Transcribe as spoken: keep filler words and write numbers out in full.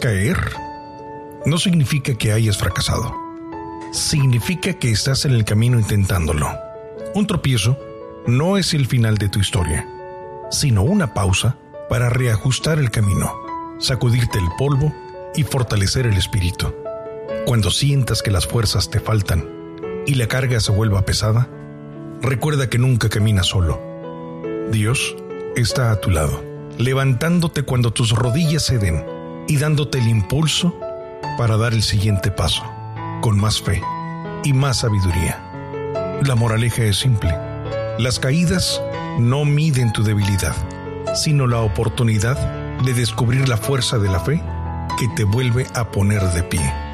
Caer no significa que hayas fracasado. Significa que estás en el camino intentándolo. Un tropiezo no es el final de tu historia, sino una pausa para reajustar el camino, sacudirte el polvo y fortalecer el espíritu. Cuando sientas que las fuerzas te faltan y la carga se vuelva pesada, recuerda que nunca caminas solo. Dios está a tu lado, levantándote cuando tus rodillas ceden y dándote el impulso para dar el siguiente paso, con más fe y más sabiduría. La moraleja es simple. Las caídas no miden tu debilidad, sino la oportunidad de descubrir la fuerza de la fe que te vuelve a poner de pie.